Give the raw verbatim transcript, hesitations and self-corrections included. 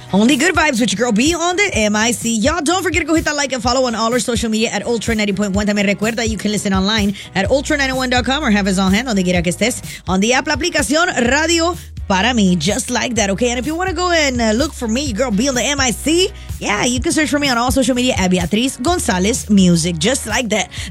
Only good vibes with your girl B on the M I C. Y'all, don't forget to go hit that like and follow on all our social media at Ultra ninety point one. También recuerda, you can listen online at ultra ninety one dot com or have us on hand donde quiera que estés on the app, la aplicación Radio Para Mí, just like that, okay? And if you want to go and uh, look for me, your girl B on the M I C, yeah, you can search for me on all social media at Beatriz Gonzalez Music, just like that.